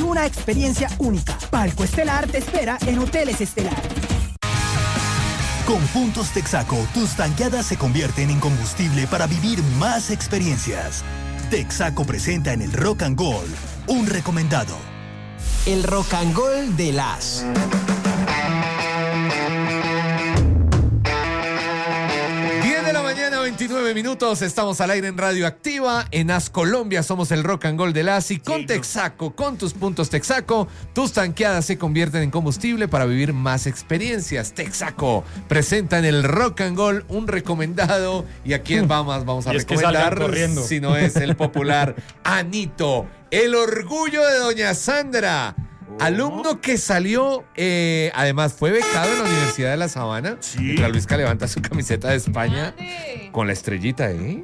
una experiencia única. Palco Estelar te espera en Hoteles Estelar. Con Puntos Texaco, tus tanqueadas se convierten en combustible para vivir más experiencias. Texaco presenta en el Rock and Roll un recomendado. El Rock and Roll de las. 29 minutos, estamos al aire en Radio Activa, en As Colombia, somos el Rock and Roll de las y con Texaco, con tus puntos Texaco, tus tanqueadas se convierten en combustible para vivir más experiencias. Texaco presenta en el Rock and Roll un recomendado y a quién vamos a recomendar si no es el popular Anito, el orgullo de doña Sandra. Alumno que salió, además fue becado en la Universidad de La Sabana. Sí. Mientras Luisca levanta su camiseta de España con la estrellita ahí.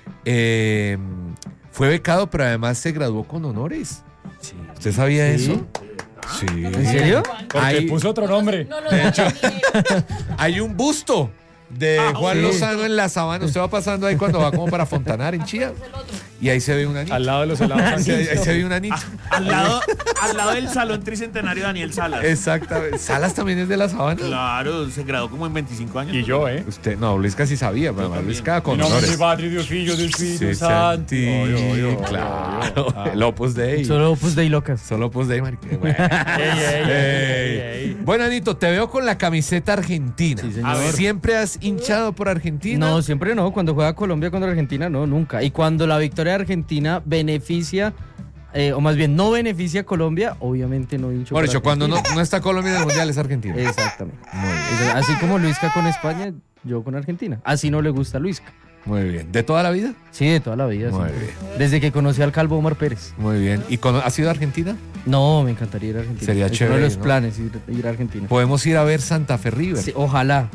Fue becado, pero además se graduó con honores. Sí. ¿Usted sabía eso? Sí. ¿En serio? Porque puso otro nombre. De hecho, hay un busto de Juan Lozano en La Sabana. Usted va pasando ahí cuando va como para Fontanar en Chía. Y ahí se ve un anito. Al lado de los helados. Ahí se ve un anito. Al lado del Salón Tricentenario Daniel Salas. Exactamente. ¿Salas también es de La Sabana? Claro, se graduó como en 25 años. Y yo, Usted, no, Luisca sí sabía, pero Luisca con honores. Mi Padre, Dios, Hijo, Dios, Espíritu Santo. Claro. El Opus Dei. Solo Opus Dei locas. Solo Opus Dei, marica. Bueno, Anito, te veo con la camiseta argentina. Sí, señor. ¿Siempre has hinchado por Argentina? No, siempre no. Cuando juega Colombia contra Argentina, no, nunca. Y cuando la victoria de Argentina beneficia, o más bien no beneficia a Colombia, obviamente no hincho. Por eso, cuando no está Colombia en el Mundial es Argentina. Exactamente. Muy bien. Así como Luisca con España, yo con Argentina. Así no le gusta a Luisca. Muy bien. ¿De toda la vida? Sí, de toda la vida. Muy sí. bien. Desde que conocí al calvo Omar Pérez. Muy bien. ¿Y has ido a Argentina? No, me encantaría ir a Argentina. Sería chévere, uno de los ¿no? planes, ir a Argentina. Podemos ir a ver Santa Fe River. Sí, ojalá.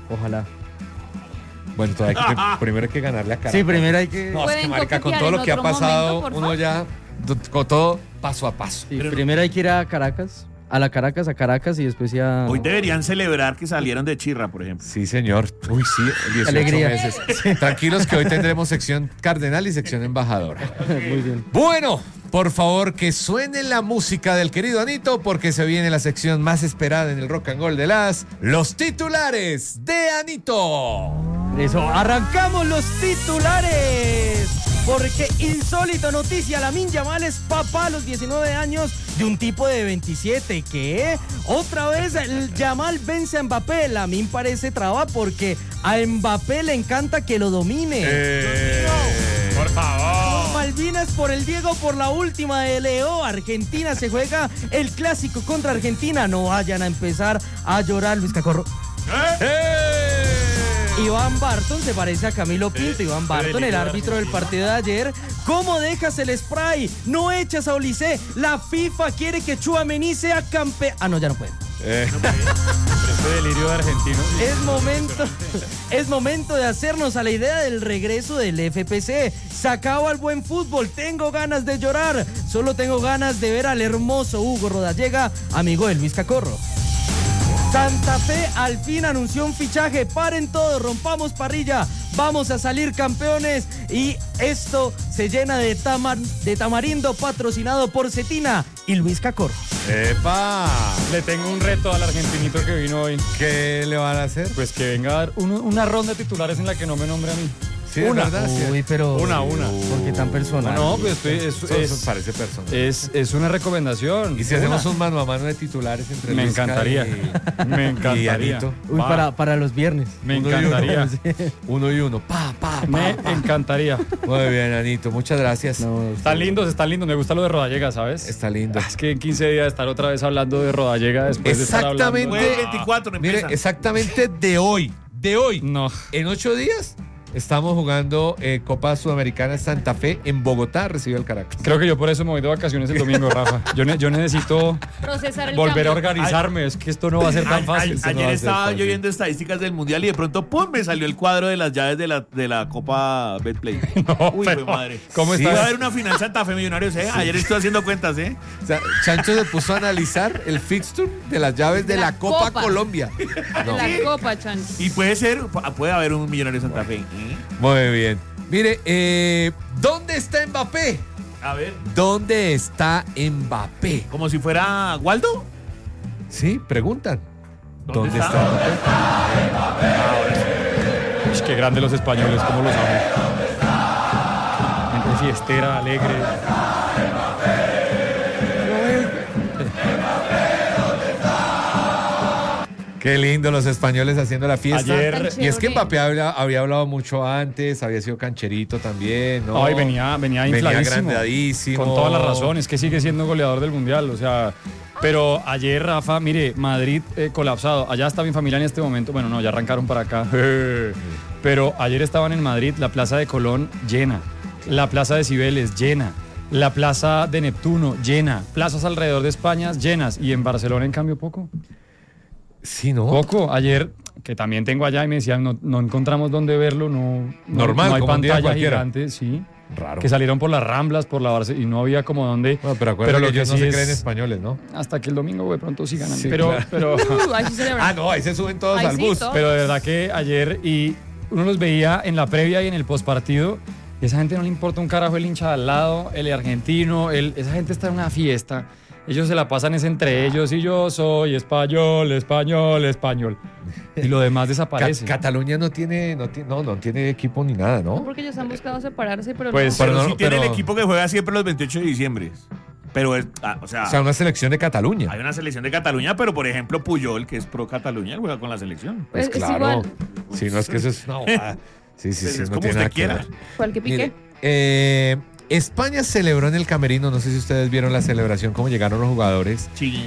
Bueno, primero hay que ganarle a Caracas. Sí, primero hay que... No, es que marica, con todo lo que ha pasado, uno ya, con todo paso a paso. Sí, primero hay que ir a Caracas, a Caracas y después ya... Hoy deberían celebrar que salieron de Chirra, por ejemplo. Sí, señor. Uy, sí, 18 Alegría. meses. Tranquilos que hoy tendremos sección cardenal y sección embajadora. Muy bien. Bueno, por favor, que suene la música del querido Anito porque se viene la sección más esperada en el Rock and Roll de los titulares de Anito. Eso, arrancamos los titulares. Porque insólito noticia, Lamine Yamal es papá a los 19 años de un tipo de 27. ¿Qué? Otra vez el Yamal vence a Mbappé. Lamine parece traba porque a Mbappé le encanta que lo domine. Por favor. Malvinas por el Diego por la última de Leo. Argentina se juega el clásico contra Argentina. No vayan a empezar a llorar, Luis Cacorro. Iván Barton se parece a Camilo Pinto. Iván Barton, el árbitro del partido de ayer. ¿Cómo dejas el spray? No echas a Olise. La FIFA quiere que Tchouaméni sea campeón. Ah, no, ya no puede. Este delirio de argentino. Es momento de hacernos a la idea del regreso del FPC. Se acaba el buen fútbol. Tengo ganas de llorar. Solo tengo ganas de ver al hermoso Hugo Rodallega, amigo de Luis Cacorro. Santa Fe al fin anunció un fichaje. Paren todo, rompamos parrilla. Vamos a salir campeones. Y esto se llena de tamarindo patrocinado por Cetina y Luis Cacorro. ¡Epa! Le tengo un reto al argentinito que vino hoy. ¿Qué le van a hacer? Pues que venga a dar una ronda de titulares en la que no me nombre a mí. Sí, ¿verdad? Uy, pero... Una. ¿Por qué tan personal? No, pues Eso parece personal. Es una recomendación. Y si hacemos un mano a mano de titulares entre Me Luisca encantaría. Me y encantaría. Anito. Uy, para los viernes. Me encantaría. Uno y uno. Me encantaría. Muy bien, Anito. Muchas gracias. No, Están lindos. Me gusta lo de Rodallega, ¿sabes? Está lindo. Es que en 15 días estar otra vez hablando de Rodallega después de estar hablando. Exactamente. 24 Mire, empieza. exactamente de hoy. No. En 8 días estamos jugando Copa Sudamericana Santa Fe en Bogotá, recibe el Caracas. Creo que yo por eso me voy de vacaciones el domingo, Rafa. Yo necesito procesar el volver cambio. a organizarme. Es que esto no va a ser tan fácil. Ayer estaba yo viendo estadísticas del Mundial y de pronto ¡pum! Me salió el cuadro de las llaves de la Copa Betplay. Uy, pero, fue madre. ¿cómo Sí, está? va a haber una final Santa Fe Millonarios, ¿eh? Ayer estuve haciendo cuentas, ¿eh? O sea, Chancho se puso a analizar el fixture de las llaves de la Copa Colombia. No. La Copa, Chan. Y puede haber un Millonario Santa Fe. Muy bien. Mire, ¿dónde está Mbappé? A ver, ¿Dónde está Mbappé? como si fuera Waldo. Sí, preguntan. ¿Dónde ¿Dónde está Mbappé? Uy, qué grande los españoles, cómo los amo. Gente fiestera, alegre. Qué lindo los españoles haciendo la fiesta. Ayer- Y es que Mbappé había hablado mucho antes, había sido cancherito también, ¿no? Ay, venía infladísimo. agrandadísimo. Con todas las razones, que sigue siendo goleador del Mundial. O sea, pero ayer, Rafa, mire, Madrid colapsado. Allá está mi familia en este momento. Bueno, no, ya arrancaron para acá. Pero ayer estaban en Madrid, la plaza de Colón llena, la plaza de Cibeles llena, la plaza de Neptuno llena, plazas alrededor de España llenas. Y en Barcelona, en cambio, poco. Sí, ¿no? Poco. Ayer, que también tengo allá y me decían, no encontramos dónde verlo, Normal, no hay como un día pantalla cualquiera. gigante, sí. Raro. Que salieron por las Ramblas, por la Barcelona, y no había como dónde. Bueno, pero acuérdate lo que ellos no sí se es- creen españoles, ¿no? Hasta que el domingo, de pronto sí ganan. Sí, pero, claro. pero, Ahí sí celebran. Ah, no, ahí se suben todos Ahí al sí, bus. todos. pero de verdad que ayer, y uno los veía en la previa y en el postpartido, y esa gente no le importa un carajo el hincha de al lado, el argentino, esa gente está en una fiesta. Ellos se la pasan es entre ellos y yo soy español, español, español. Y lo demás desaparece. Cataluña no tiene equipo ni nada, No, ¿no? porque ellos han buscado separarse, pero Pues, no. Pero no, sí tiene pero- el equipo que juega siempre los 28 de diciembre. Pero, o sea, O sea, una selección de Cataluña. hay una selección de Cataluña, pero por ejemplo Puyol, que es pro Cataluña, él juega con la selección. Pues Es claro. igual. Sí, no es que eso es una bobada. Sí, Pues es no como tiene nada usted que quiera. ver. Fue el que piqué. Mire, España celebró en el camerino, no sé si ustedes vieron la celebración, cómo llegaron los jugadores. Sí.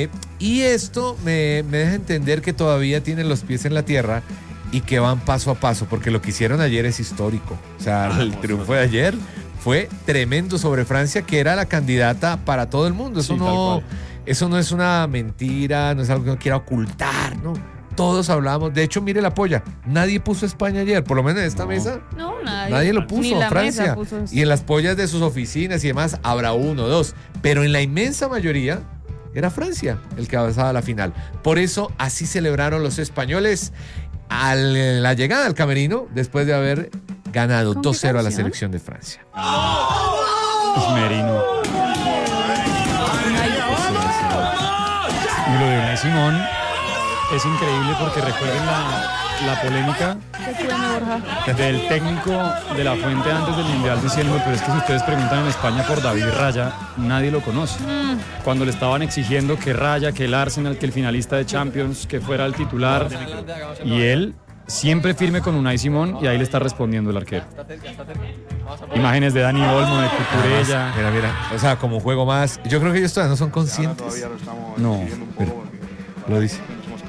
Y esto me deja entender que todavía tienen los pies en la tierra y que van paso a paso, porque lo que hicieron ayer es histórico. O sea, el triunfo de ayer fue tremendo sobre Francia, que era la candidata para todo el mundo. Eso Sí, tal no, cual. eso no es una mentira, no es algo que uno quiera ocultar, ¿no? Todos hablamos. De hecho, mire la polla. Nadie puso España ayer, por lo menos en esta mesa. No, nadie. Nadie lo Ni puso, la Francia. mesa puso eso. Y en las pollas de sus oficinas y demás habrá uno o dos. Pero en la inmensa mayoría era Francia el que avanzaba a la final. Por eso así celebraron los españoles a la llegada al camerino después de haber ganado ¿Con qué 2-0 a la canción? selección de Francia. Merino. Y lo de Unai Simón es increíble porque recuerden la polémica ¿Qué fue, Borja? del técnico de la Fuente antes del Mundial diciendo, pero es que si ustedes preguntan en España por David Raya, nadie lo conoce. Cuando le estaban exigiendo que Raya, que el Arsenal, que el finalista de Champions, que fuera el titular, y él siempre firme con Unai Simón, y ahí le está respondiendo el arquero. Imágenes de Dani Olmo, de Cucurella. Mira, o sea, como juego más. Yo creo que ellos todavía no son conscientes. No, Lo dice.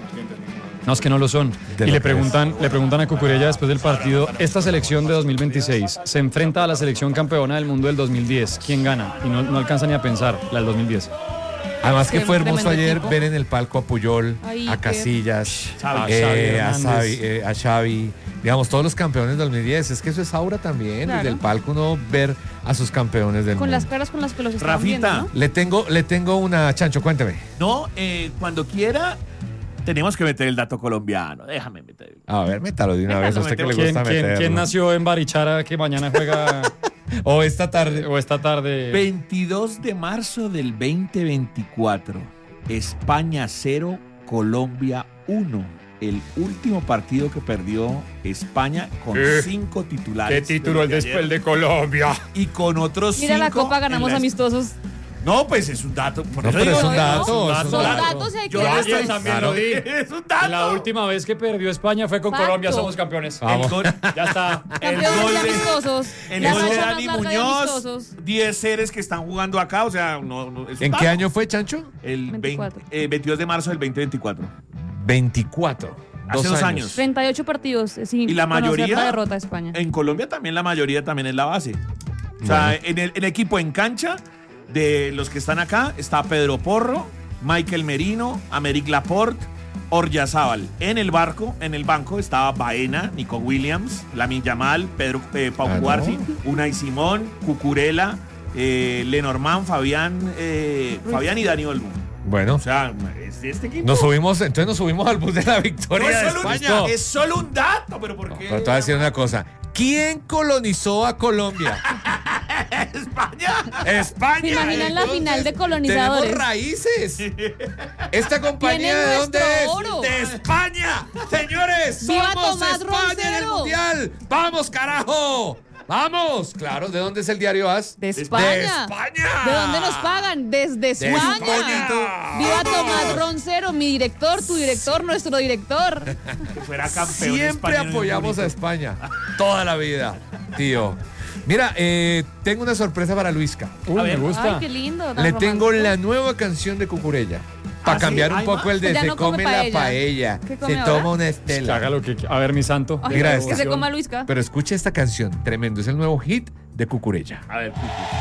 no, es que no lo son. De Y lo le que preguntan a Cucurella después del partido, esta selección de 2026 se enfrenta a la selección campeona del mundo del 2010. ¿Quién gana? Y no alcanza ni a pensar, la del 2010. Además que Qué fue hermoso tremendo ayer equipo. ver en el palco a Puyol, Ay, a qué- Casillas, Xavi a Hernández. Xavi, digamos, todos los campeones del 2010. Es que eso es aura también, Claro. desde el palco uno ver a sus campeones del Con mundo. las caras con las que los estaban Rafita. viendo, ¿no? Le tengo una, Chancho, cuénteme. No, cuando quiera, tenemos que meter el dato colombiano. Déjame meter. A ver, métalo de una vez, a usted que le ¿Quién, gusta meterlo. quién nació en Barichara que mañana juega O esta tarde. o esta tarde? 22 de marzo del 2024. España 0, Colombia 1. El último partido que perdió España con 5 titulares. el de Colombia? Y con otros 5. Mira la copa, ganamos amistosos. No, pues es un dato. Por No, eso pero digo, es un ¿no? dato. es un Son dato. datos y hay que Yo darlos. ayer también lo di. Es un dato. La última vez que perdió España fue con Facto. Colombia, somos campeones. Vamos. El gol, Ya está. el Campeones gol de de, amistosos. el La gol de racha más Dani larga de Muñoz, amistosos. 10 seres que están jugando acá, o sea, no es un ¿En dato. qué año fue, Chancho? El 24. 22 de marzo del 2024. 24. Hace 2 años. 38 partidos sin Y la conocer mayoría- la derrota de España. En Colombia también la mayoría también es la base. O sea, en el equipo en cancha de los que están acá está Pedro Porro, Michael Merino, Americ Laporte, Oryazábal. En el banco estaba Baena, Nico Williams, Lamine Yamal, Pedro Pau Ah, ¿no? Cuarzi, Unai Simón, Cucurella, Lenormand, Fabián y Dani Olmo. Bueno, O sea, es de este equipo. entonces nos subimos al bus de la No, victoria de es, solo España. es solo un dato, pero ¿por qué? Pero te voy a decir una cosa. ¿Quién colonizó a Colombia? España. España. ¿Se imaginan la final de Entonces, colonizadores? Tenemos raíces. ¿Esta compañía Tienen de dónde es? nuestro oro. De España. Señores, ¡Viva somos Tomás España en el Roncero! Mundial. Vamos, carajo. Vamos. Claro, ¿de dónde es el diario AS? De España. De España. ¿De dónde nos pagan? Desde España. España. Viva Vamos. Tomás Roncero, mi director, tu director, nuestro director. Que fuera campeón. Siempre España en el apoyamos a bonito. España. Toda la vida, tío. Mira, tengo una sorpresa para Luisca. Uy, A me ver. gusta. Ay, qué lindo. tan Le tengo romántico. la nueva canción de Cucurella. Para ¿Ah, sí? cambiar un ¿Hay poco más? el de Ya se no come come la paella. paella. ¿Qué come Se ahora? toma una Que estela. haga lo que quiera. A ver, mi santo. Ay, Mira que esta. se coma Luisca. Pero escucha esta canción, tremendo. Es el nuevo hit de Cucurella. A ver, Cucu.